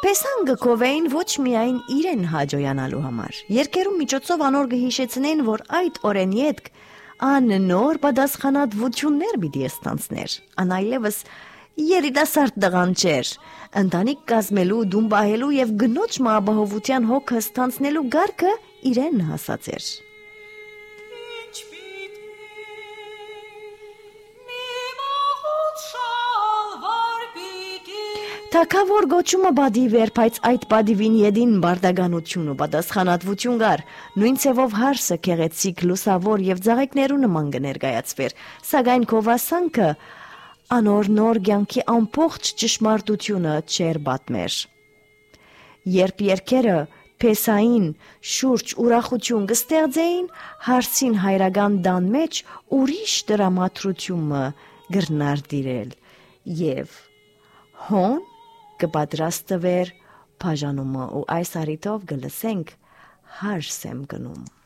Փեսան գկովեին ոչ միայն իրեն հաջողանալու համար։ Երկերում միջոցով անոր կհիշեցնեն, որ այդ օրեն յետք աննոր պատասխանատվություններ պիտի ստանցներ։ Անայլևս երիտասարդ տղան չէր։ Ընտանիք կազմելու, դում պահելու եւ գնոջ մահապահովության հոգը ստանցնելու գարկը իրեն հասած էր։ Թագավոր գոչումը բադիվ էր, բայց այդ բադիվին յետին բարդականություն ու պատասխանատվություն կար։ Նույն ցևով հարսը գեղեցիկ, լուսավոր եւ ձաղեկներու նման կներկայացվեր, սակայն քովասանքը անոր նոր կյանքի ամբողջ ճշմարտությունը չէր պատմեր։ Երբ երկերը Փեսային շուրջ ուրախություն կստեղծեին, հարսին հայրական տան մեջ ուրիշ դրամատրությունը գրնար դիրել եւ հոն կպատրաստվեր բաժանումը ու այս առիթով կլսենք հարսեմ գնում։